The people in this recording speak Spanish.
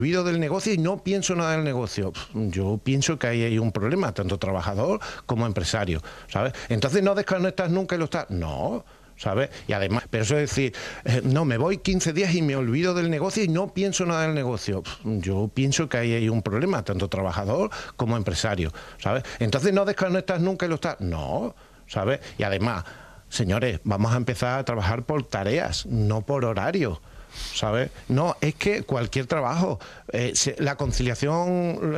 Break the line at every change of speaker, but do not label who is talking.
olvido del negocio y no pienso nada del negocio. Yo pienso que ahí hay un problema, tanto trabajador como empresario, ¿sabes? Entonces no desconectas nunca y lo estás... No, ¿sabes? Y además, pero eso es decir, no, me voy 15 días y me olvido del negocio y no pienso nada del negocio. Yo pienso que ahí hay un problema, tanto trabajador como empresario, ¿sabes? Entonces no desconectas nunca y lo estás... No, ¿sabes? Y además, señores, vamos a empezar a trabajar por tareas, no por horario, ¿sabes? No, es que cualquier trabajo, la conciliación